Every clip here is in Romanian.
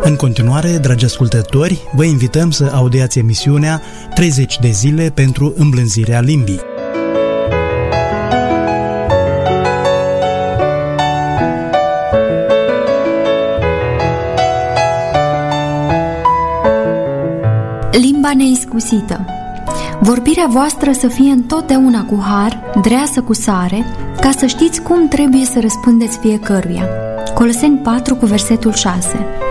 În continuare, dragi ascultători, vă invităm să audiați emisiunea 30 de zile pentru îmblânzirea limbii. Limba neiscusită. Vorbirea voastră să fie întotdeauna cu har, dreasă cu sare, ca să știți cum trebuie să răspundeți fiecăruia. Coloseni 4 cu versetul 6.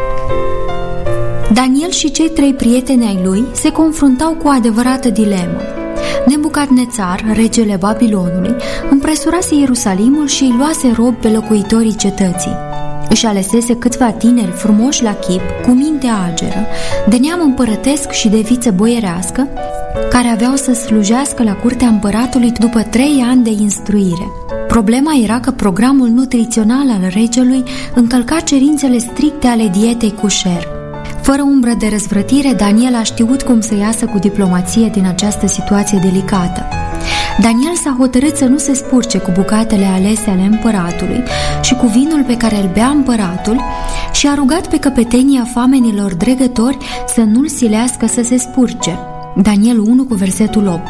Daniel și cei 3 prieteni ai lui se confruntau cu o adevărată dilemă. Nebucadnețar, regele Babilonului, împresurase Ierusalimul și îi luase rob pe locuitorii cetății. Își alesese câțiva tineri frumoși la chip, cu minte ageră, de neam împărătesc și de viță boierească, care aveau să slujească la curtea împăratului după 3 ani de instruire. Problema era că programul nutrițional al regelui încălca cerințele stricte ale dietei kosher. Fără umbră de răzvrătire, Daniel a știut cum să iasă cu diplomație din această situație delicată. Daniel s-a hotărât să nu se spurce cu bucatele alese ale împăratului și cu vinul pe care îl bea împăratul și a rugat pe căpetenia famenilor dregători să nu-l silească să se spurce. Daniel 1 cu versetul 8.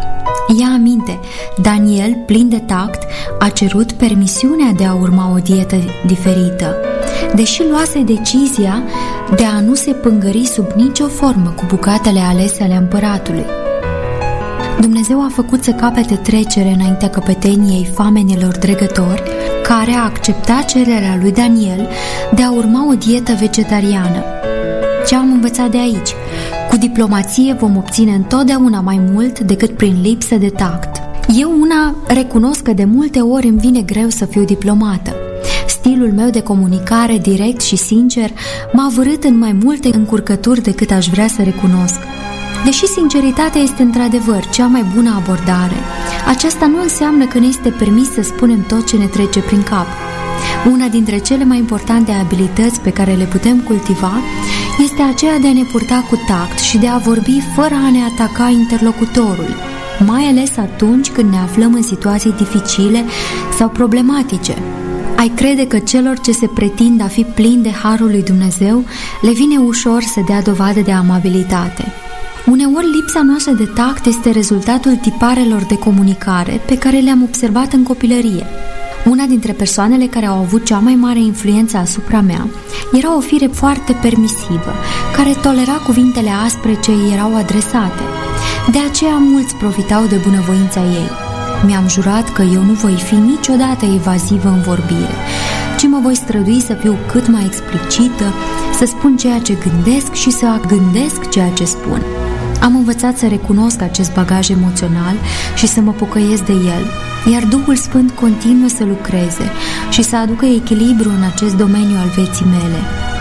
Ia aminte, Daniel, plin de tact, a cerut permisiunea de a urma o dietă diferită, deși luase decizia de a nu se pângări sub nicio formă cu bucatele alese ale împăratului. Dumnezeu a făcut să capete trecere înaintea căpeteniei famenilor dregători, care a acceptat cererea lui Daniel de a urma o dietă vegetariană. Ce am învățat de aici? Cu diplomație vom obține întotdeauna mai mult decât prin lipsă de tact. Eu una recunosc că de multe ori îmi vine greu să fiu diplomată. Stilul meu de comunicare direct și sincer m-a vârât în mai multe încurcături decât aș vrea să recunosc. Deși sinceritatea este într-adevăr cea mai bună abordare, aceasta nu înseamnă că ne este permis să spunem tot ce ne trece prin cap. Una dintre cele mai importante abilități pe care le putem cultiva este aceea de a ne purta cu tact și de a vorbi fără a ne ataca interlocutorul, mai ales atunci când ne aflăm în situații dificile sau problematice. Ai crede că celor ce se pretind a fi plini de harul lui Dumnezeu le vine ușor să dea dovadă de amabilitate. Uneori lipsa noastră de tact este rezultatul tiparelor de comunicare pe care le-am observat în copilărie. Una dintre persoanele care au avut cea mai mare influență asupra mea era o fire foarte permisivă, care tolera cuvintele aspre ce îi erau adresate. De aceea mulți profitau de bunăvoința ei. Mi-am jurat că eu nu voi fi niciodată evazivă în vorbire, ci mă voi strădui să fiu cât mai explicită, să spun ceea ce gândesc și să gândesc ceea ce spun. Am învățat să recunosc acest bagaj emoțional și să mă pocăiesc de el, iar Duhul Sfânt continuă să lucreze și să aducă echilibru în acest domeniu al vieții mele.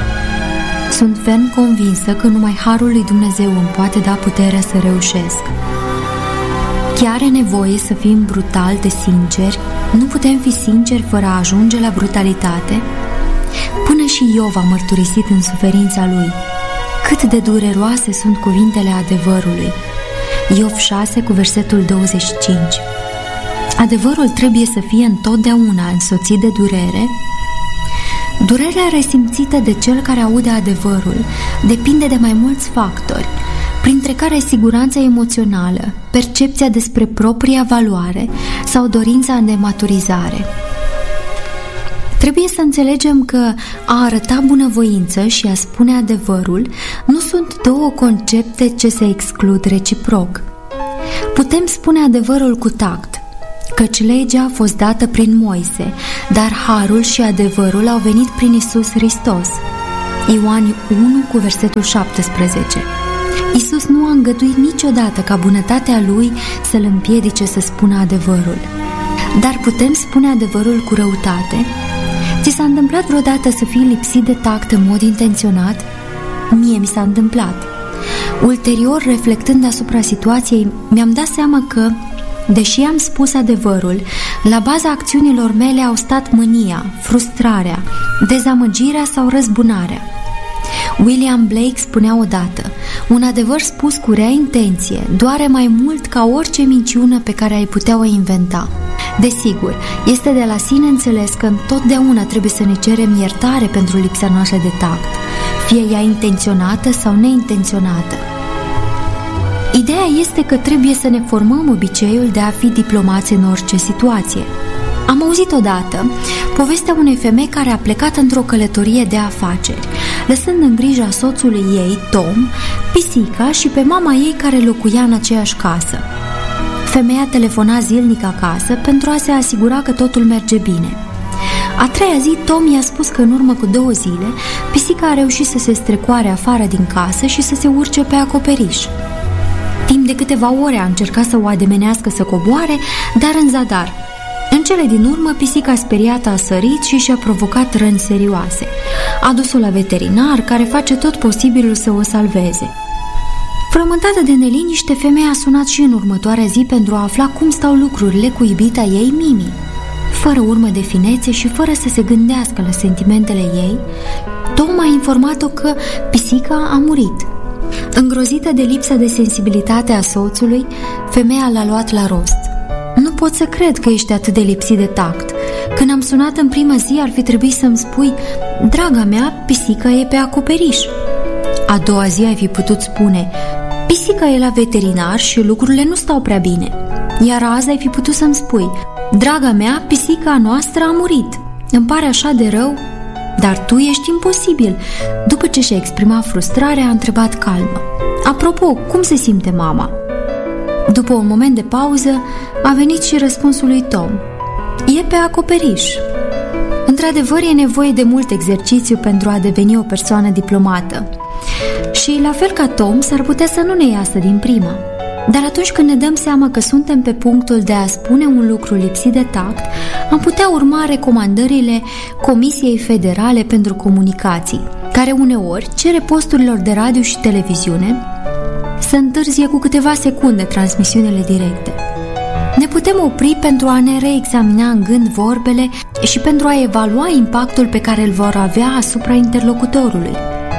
Sunt ferm convinsă că numai harul lui Dumnezeu îmi poate da puterea să reușesc. Chiar e nevoie să fim brutal de sinceri? Nu putem fi sinceri fără a ajunge la brutalitate? Până și Iov a mărturisit în suferința lui. Cât de dureroase sunt cuvintele adevărului. Iov 6 cu versetul 25. Adevărul trebuie să fie întotdeauna însoțit de durere. Durerea resimțită de cel care aude adevărul depinde de mai mulți factori, printre care siguranța emoțională, percepția despre propria valoare sau dorința de maturizare. Trebuie să înțelegem că a arăta bunăvoință și a spune adevărul nu sunt două concepte ce se exclud reciproc. Putem spune adevărul cu tact, căci legea a fost dată prin Moise, dar harul și adevărul au venit prin Iisus Hristos. Ioan 1 cu versetul 17. Iisus nu a îngăduit niciodată ca bunătatea Lui să-L împiedice să spună adevărul. Dar putem spune adevărul cu răutate? Ți s-a întâmplat vreodată să fii lipsit de tact în mod intenționat? Mie mi s-a întâmplat. Ulterior, reflectând asupra situației, mi-am dat seama că, deși am spus adevărul, la baza acțiunilor mele au stat mânia, frustrarea, dezamăgirea sau răzbunarea. William Blake spunea odată: un adevăr spus cu rea intenție doare mai mult ca orice minciună pe care ai putea o inventa. Desigur, este de la sine înțeles că întotdeauna trebuie să ne cerem iertare pentru lipsa noastră de tact, fie ea intenționată sau neintenționată. Ideea este că trebuie să ne formăm obiceiul de a fi diplomați în orice situație. Am auzit odată povestea unei femei care a plecat într-o călătorie de afaceri, lăsând în grija soțului ei, Tom, pisica și pe mama ei care locuia în aceeași casă. Femeia telefona zilnic acasă pentru a se asigura că totul merge bine. A treia zi, Tom i-a spus că în urmă cu 2 zile, pisica a reușit să se strecoare afară din casă și să se urce pe acoperiș. Timp de câteva ore a încercat să o ademenească să coboare, dar în zadar. În cele din urmă, pisica speriată a sărit și și-a provocat răni serioase. A dus-o la veterinar, care face tot posibilul să o salveze. Frământată de neliniște, femeia a sunat și în următoarea zi pentru a afla cum stau lucrurile cu iubita ei, Mimi. Fără urmă de finețe și fără să se gândească la sentimentele ei, Tom a informat-o că pisica a murit. Îngrozită de lipsa de sensibilitate a soțului, femeia l-a luat la rost. Nu pot să cred că ești atât de lipsit de tact. Când am sunat în prima zi, ar fi trebuit să-mi spui: draga mea, pisica e pe acoperiș. A doua zi ai fi putut spune: pisica e la veterinar și lucrurile nu stau prea bine. Iar azi ai fi putut să-mi spui: draga mea, pisica noastră a murit. Îmi pare așa de rău. Dar tu ești imposibil. După ce și-a exprimat frustrarea, a întrebat calmă: apropo, cum se simte mama? După un moment de pauză, a venit și răspunsul lui Tom: e pe acoperiș. Într-adevăr, e nevoie de mult exercițiu pentru a deveni o persoană diplomată. Și, la fel ca Tom, s-ar putea să nu ne iasă din prima. Dar atunci când ne dăm seama că suntem pe punctul de a spune un lucru lipsit de tact, am putea urma recomandările Comisiei Federale pentru Comunicații, care uneori cere posturilor de radio și televiziune să întârzie cu câteva secunde transmisiunile directe. Ne putem opri pentru a ne reexamina în gând vorbele și pentru a evalua impactul pe care îl vor avea asupra interlocutorului.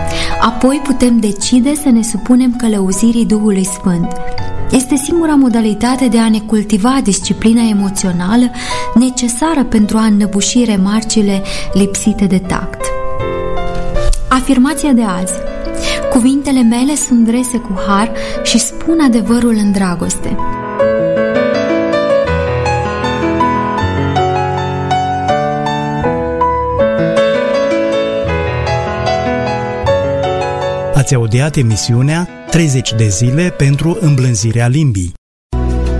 Apoi putem decide să ne supunem călăuzirii Duhului Sfânt. Este singura modalitate de a ne cultiva disciplina emoțională necesară pentru a înnăbuși remarcile lipsite de tact. Afirmația de azi: cuvintele mele sunt drese cu har și spun adevărul în dragoste. Ați audiat emisiunea 30 de zile pentru îmblânzirea limbii.